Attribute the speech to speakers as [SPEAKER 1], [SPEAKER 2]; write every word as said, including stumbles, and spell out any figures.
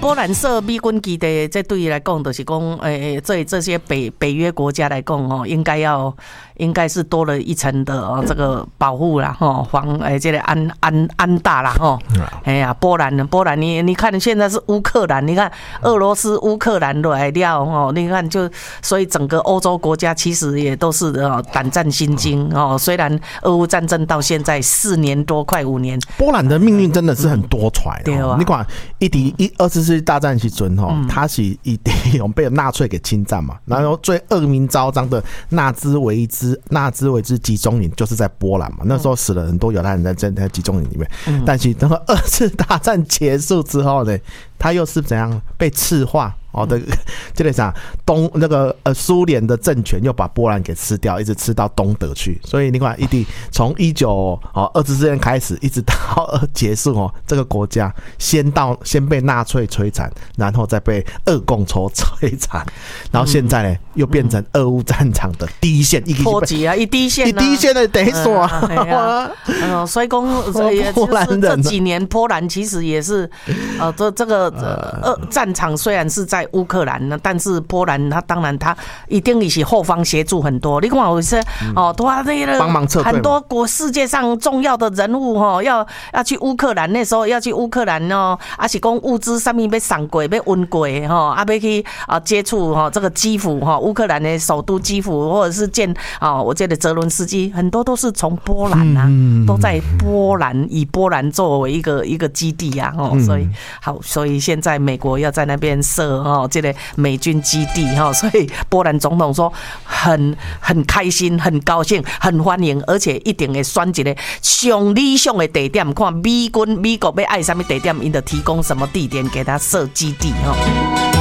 [SPEAKER 1] 波兰设美军基地，这对于来讲就是讲，诶、欸，这这些北北约国家来讲哦，应该要应该是多了一层的哦这个保护啦，吼防诶这个安安安大啦，吼，哎呀，波兰波兰你你看现在是乌克兰，你看俄罗斯乌克兰来了哦，你看就所以整个欧洲国家其实也都是哦胆战心惊哦，虽然俄乌战争到现在四年多快五年，
[SPEAKER 2] 波兰的命运真的是很多舛的、哦。
[SPEAKER 1] 对啊，
[SPEAKER 2] 你看一第一二次世界大战期间哈，他是一第被纳粹给侵占嘛，然后最恶名昭彰的纳兹维兹纳兹维兹集中营就是在波兰嘛，那时候死了很多犹太人在在那集中营里面。嗯、但是等到二次大战结束之后呢，他又是怎样被赤化？哦，这个这个啥东那个呃苏联的政权又把波兰给吃掉，一直吃到东德去。所以你看，一定从一九哦二次世界大战开始，一直到结束哦，这个国家先到先被纳粹摧残，然后再被俄共仇摧残，然后现在呢、嗯、又变成俄乌战场的第一线，一
[SPEAKER 1] 波及啊，一第一线、啊，
[SPEAKER 2] 一第一线的等于说啊，
[SPEAKER 1] 嗯啊嗯、所以讲，所以
[SPEAKER 2] 波兰人
[SPEAKER 1] 这几年波兰其实也是呃这这个呃战场虽然是在乌克兰呢，但是波兰他当然他一定也是后方协助很多。你看我是哦，他那个
[SPEAKER 2] 帮忙撤退，
[SPEAKER 1] 很多国世界上重要的人物哈，要要去乌克兰，那时候要去乌克兰哦，啊是讲物资上面被送过，被运过哈，啊要去啊接触哈这个基辅哈，乌克兰的首都基辅，或者是见啊，我觉得泽伦斯基很多都是从波兰啊，嗯、都在波兰以波兰作为一个一个基地啊，哦，所以好，所以现在美国要在那边设哦。这个美军基地哈，所以波兰总统说很很开心、很高兴、很欢迎，而且一定会选一个上理想的地点，看美军美国要爱什么地点，因就提供什么地点给他设基地哈。